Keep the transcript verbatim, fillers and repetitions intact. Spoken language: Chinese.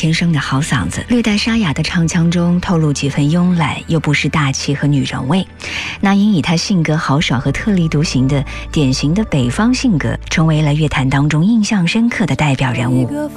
天生的好嗓子，略带沙哑的唱腔中透露几分慵懒，又不失大气和女人味。那英以她性格豪爽和特立独行的典型的北方性格，成为了乐坛当中印象深刻的代表人物。